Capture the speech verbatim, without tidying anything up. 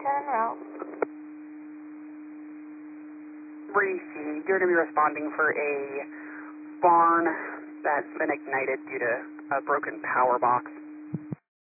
en route. Receive. You're going to be responding for a barn that's been ignited due to a broken power box.